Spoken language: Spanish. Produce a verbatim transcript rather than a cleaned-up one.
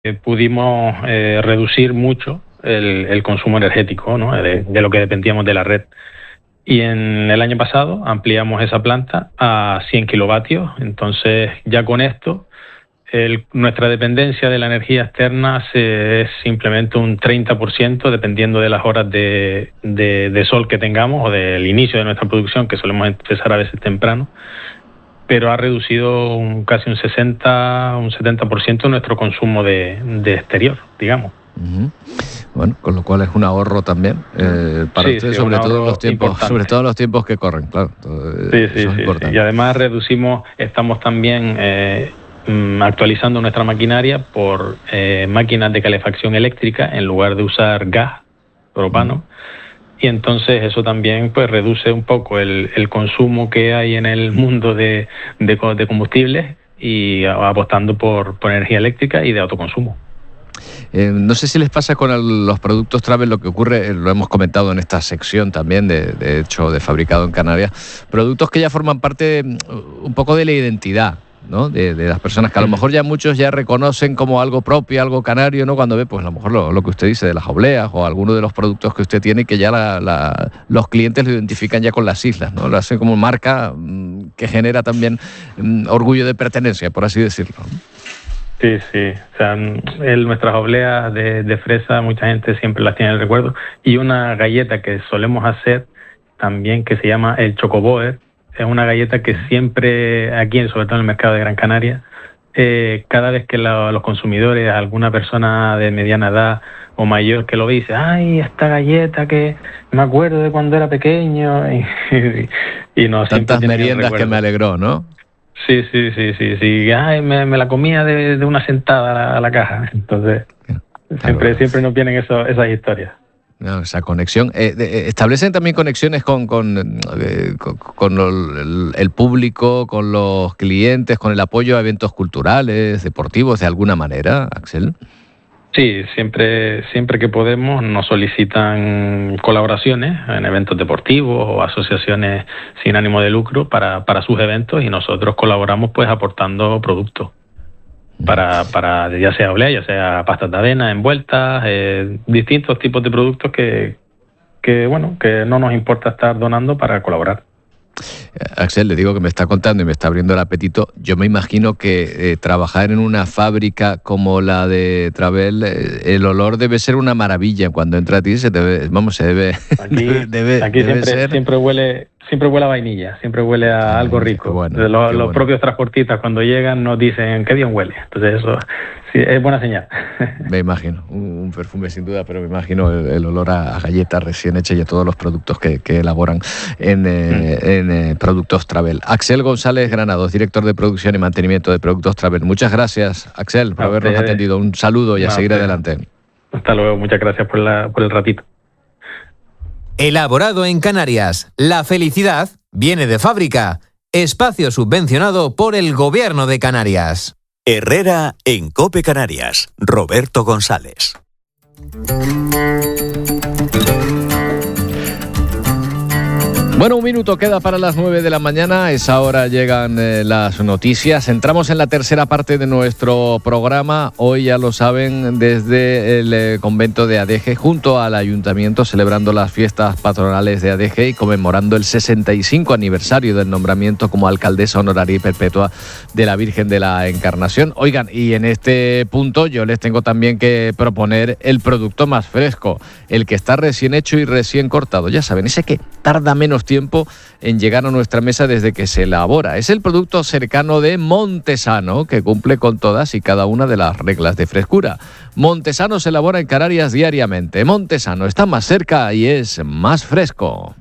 pudimos eh, reducir mucho el, el consumo energético, ¿no? de, de lo que dependíamos de la red. Y en el año pasado ampliamos esa planta a cien kilovatios. Entonces, ya con esto, el, nuestra dependencia de la energía externa se, es simplemente un treinta por ciento, dependiendo de las horas de, de, de sol que tengamos o del inicio de nuestra producción, que solemos empezar a veces temprano. Pero ha reducido un, casi un sesenta, un setenta por ciento nuestro consumo de, de exterior, digamos. Uh-huh. Bueno, con lo cual es un ahorro también eh, para sí, ustedes, sí, sobre todo los tiempos, importante. sobre todo los tiempos que corren, claro. Sí, sí, sí, sí. Y además reducimos, estamos también eh, actualizando nuestra maquinaria por eh, máquinas de calefacción eléctrica en lugar de usar gas, propano. Uh-huh. Y entonces eso también pues reduce un poco el, el consumo que hay en el mundo de, de, de combustibles y apostando por, por energía eléctrica y de autoconsumo. Eh, no sé si les pasa con el, los productos Travel lo que ocurre, eh, lo hemos comentado en esta sección también, de, de hecho, de Fabricado en Canarias, productos que ya forman parte un poco de la identidad, ¿no? De, de las personas que a lo mejor ya muchos ya reconocen como algo propio, algo canario, ¿no? Cuando ve, pues a lo mejor lo, lo que usted dice de las obleas o alguno de los productos que usted tiene que ya la, la, los clientes lo identifican ya con las islas, ¿no? Lo hacen como marca mmm, que genera también mmm, orgullo de pertenencia, por así decirlo. Sí, sí. O sea, el, nuestras obleas de, de fresa, mucha gente siempre las tiene en el recuerdo. Y una galleta que solemos hacer también que se llama el Chocoboer. Es una galleta que siempre, aquí, sobre todo en el mercado de Gran Canaria, eh, cada vez que la, los consumidores, alguna persona de mediana edad o mayor que lo ve, dice, ay, esta galleta que me acuerdo de cuando era pequeño. Y, y, y no, tantas meriendas que me alegró, ¿no? Sí, sí, sí, sí, sí. Ay, me, me la comía de, de una sentada a la, a la caja. Entonces, claro, siempre, siempre nos vienen eso, esas historias. No, esa conexión. Eh, de, ¿Establecen también conexiones con, con, eh, con, con el, el público, con los clientes, con el apoyo a eventos culturales, deportivos, de alguna manera, Axel? Sí, siempre, siempre que podemos nos solicitan colaboraciones en eventos deportivos o asociaciones sin ánimo de lucro para, para sus eventos y nosotros colaboramos pues aportando productos. Para, para ya sea oblea, ya sea pastas de avena, envueltas, eh, distintos tipos de productos que, que, bueno, que no nos importa estar donando para colaborar. Axel, le digo que me está contando y me está abriendo el apetito. Yo me imagino que eh, trabajar en una fábrica como la de Travel, eh, el olor debe ser una maravilla. Cuando entra a ti, se debe, vamos, se debe... Aquí, debe, debe, aquí debe siempre, ser... siempre huele siempre huele a vainilla, siempre huele a algo rico. Bueno, los los bueno. propios transportistas cuando llegan nos dicen, qué bien huele. Entonces eso sí, es buena señal. Me imagino, un, un perfume sin duda, pero me imagino el, el olor a, a galletas recién hechas y a todos los productos que, que elaboran en, eh, mm. en eh, Productos Travel. Axel González Granados, director de producción y mantenimiento de Productos Travel. Muchas gracias, Axel, por a habernos usted. atendido. Un saludo y no, a seguir usted. adelante. Hasta luego, muchas gracias por, la, por el ratito. Elaborado en Canarias. La felicidad viene de fábrica. Espacio subvencionado por el Gobierno de Canarias. Herrera en COPE Canarias. Roberto González. Bueno, un minuto queda para las nueve de la mañana. A esa hora llegan eh, las noticias. Entramos en la tercera parte de nuestro programa. Hoy, ya lo saben, desde el eh, convento de Adeje, junto al ayuntamiento, celebrando las fiestas patronales de Adeje y conmemorando el sesenta y cinco aniversario del nombramiento como alcaldesa honoraria y perpetua de la Virgen de la Encarnación. Oigan, y en este punto yo les tengo también que proponer el producto más fresco, el que está recién hecho y recién cortado. Ya saben, ese que tarda menos tiempo en llegar a nuestra mesa desde que se elabora. Es el producto cercano de Montesano, que cumple con todas y cada una de las reglas de frescura. Montesano se elabora en Canarias diariamente. Montesano está más cerca y es más fresco.